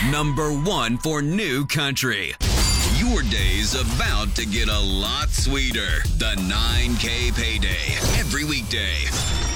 Number 1 for New Country. Your day's about to get a lot sweeter. The 9K Payday. Every weekday.